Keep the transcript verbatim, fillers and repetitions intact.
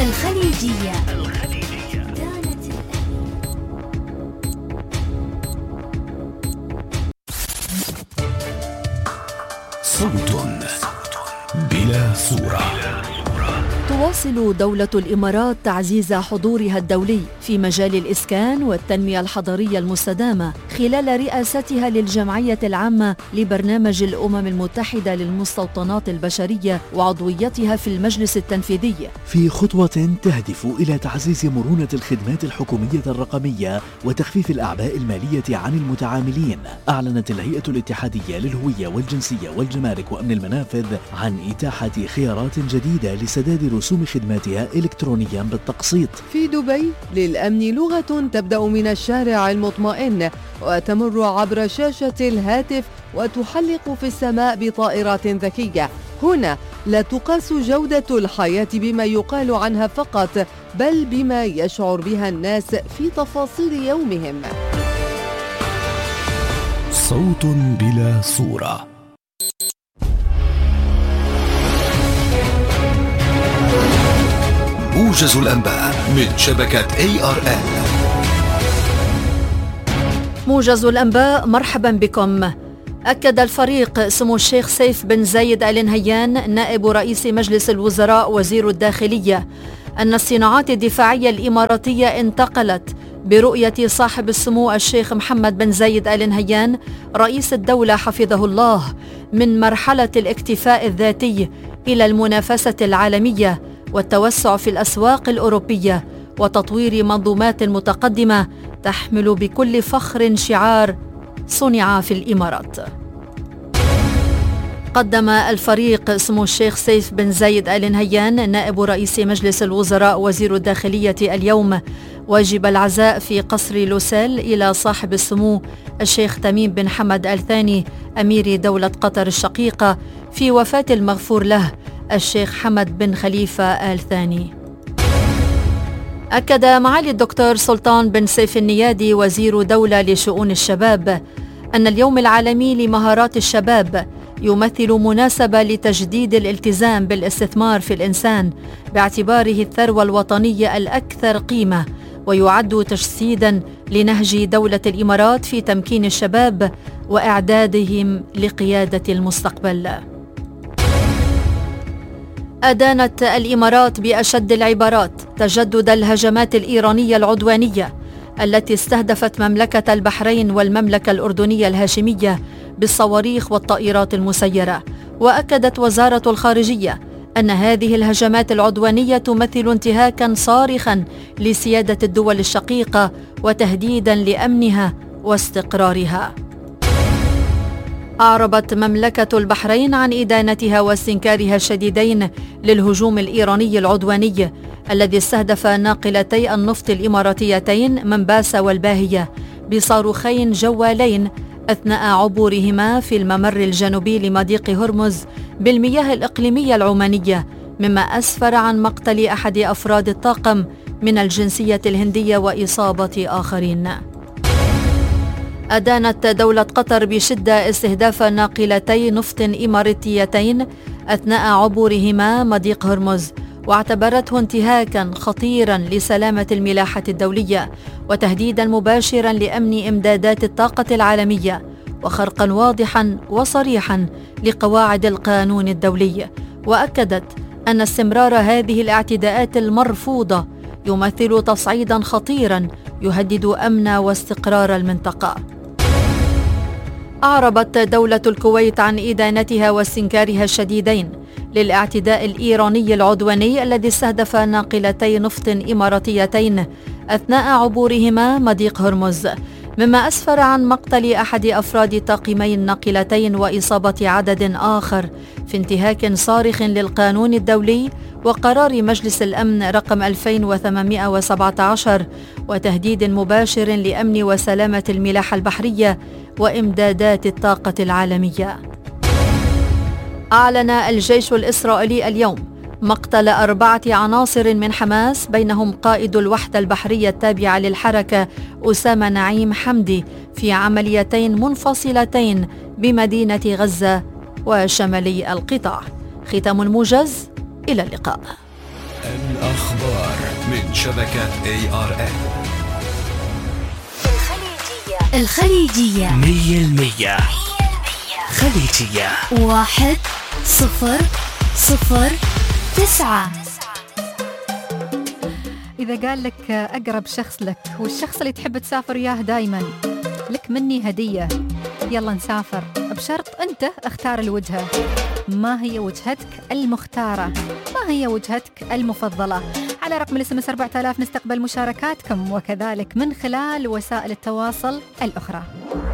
الخليجية. صوت بلا صورة. تواصل دولة الإمارات تعزيز حضورها الدولي في مجال الإسكان والتنمية الحضرية المستدامة خلال رئاستها للجمعية العامة لبرنامج الأمم المتحدة للمستوطنات البشرية وعضويتها في المجلس التنفيذي، في خطوة تهدف إلى تعزيز مرونة الخدمات الحكومية الرقمية وتخفيف الأعباء المالية عن المتعاملين. أعلنت الهيئة الاتحادية للهوية والجنسية والجمارك وأمن المنافذ عن إتاحة خيارات جديدة لسداد رسوم خدماتها إلكترونيا بالتقسيط. في دبي للأمن لغة تبدأ من الشارع المطمئن وتمر عبر شاشة الهاتف وتحلق في السماء بطائرات ذكية. هنا لا تقاس جودة الحياة بما يقال عنها فقط، بل بما يشعر بها الناس في تفاصيل يومهم. صوت بلا صورة. موجز الأنباء من شبكة إيه آر إل. موجز الأنباء، مرحبا بكم. أكد الفريق سمو الشيخ سيف بن زايد آل نهيان نائب رئيس مجلس الوزراء وزير الداخلية أن الصناعات الدفاعية الإماراتية انتقلت برؤية صاحب السمو الشيخ محمد بن زايد آل نهيان رئيس الدولة حفظه الله من مرحلة الاكتفاء الذاتي إلى المنافسة العالمية والتوسع في الأسواق الأوروبية وتطوير منظومات متقدمة تحمل بكل فخر شعار صنع في الإمارات. قدم الفريق سمو الشيخ سيف بن زايد آل نهيان نائب رئيس مجلس الوزراء وزير الداخلية اليوم واجب العزاء في قصر لوسيل إلى صاحب السمو الشيخ تميم بن حمد آل ثاني أمير دولة قطر الشقيقة في وفاة المغفور له الشيخ حمد بن خليفة آل ثاني. أكد معالي الدكتور سلطان بن سيف النيادي وزير دولة لشؤون الشباب أن اليوم العالمي لمهارات الشباب يمثل مناسبة لتجديد الالتزام بالاستثمار في الإنسان باعتباره الثروة الوطنية الأكثر قيمة، ويعد تجسيداً لنهج دولة الإمارات في تمكين الشباب وإعدادهم لقيادة المستقبل. أدانت الإمارات بأشد العبارات تجدد الهجمات الإيرانية العدوانية التي استهدفت مملكة البحرين والمملكة الأردنية الهاشمية بالصواريخ والطائرات المسيرة. وأكدت وزارة الخارجية أن هذه الهجمات العدوانية تمثل انتهاكاً صارخاً لسيادة الدول الشقيقة وتهديداً لأمنها واستقرارها. أعربت مملكة البحرين عن إدانتها واستنكارها الشديدين للهجوم الإيراني العدواني الذي استهدف ناقلتي النفط الإماراتيتين منباسة والباهية بصاروخين جوالين أثناء عبورهما في الممر الجنوبي لمضيق هرمز بالمياه الإقليمية العمانية، مما أسفر عن مقتل أحد أفراد الطاقم من الجنسية الهندية وإصابة آخرين. أدانت دولة قطر بشدة استهداف ناقلتي نفط إماراتيتين أثناء عبورهما مضيق هرمز، واعتبرته انتهاكاً خطيراً لسلامة الملاحة الدولية وتهديداً مباشراً لأمن إمدادات الطاقة العالمية وخرقاً واضحاً وصريحاً لقواعد القانون الدولي. وأكدت أن استمرار هذه الاعتداءات المرفوضة يمثل تصعيداً خطيراً يهدد أمن واستقرار المنطقة. أعربت دولة الكويت عن إدانتها واستنكارها الشديدين للاعتداء الإيراني العدواني الذي استهدف ناقلتي نفط إماراتيتين أثناء عبورهما مضيق هرمز، مما أسفر عن مقتل أحد أفراد طاقمي الناقلتين وإصابة عدد آخر في انتهاك صارخ للقانون الدولي وقرار مجلس الأمن رقم ألفين وثمانمائة وسبعة عشر وتهديد مباشر لأمن وسلامة الملاحة البحرية وإمدادات الطاقة العالمية. أعلن الجيش الإسرائيلي اليوم مقتل أربعة عناصر من حماس بينهم قائد الوحدة البحرية التابعة للحركة أسامة نعيم حمدي في عمليتين منفصلتين بمدينة غزة وشمالي القطاع. ختام الموجز، إلى اللقاء. أخبار من شبكة إيه آر إل. الخليجية الخليجية مية المية خليجية. واحد صفر صفر تسعة. إذا قال لك أقرب شخص لك والشخص اللي تحب تسافر وياه دايما، لك مني هدية، يلا نسافر، بشرط أنت اختار الوجهة. ما هي وجهتك المختارة؟ ما هي وجهتك المفضلة؟ على رقم الاس ام اس أربعة آلاف نستقبل مشاركاتكم، وكذلك من خلال وسائل التواصل الأخرى.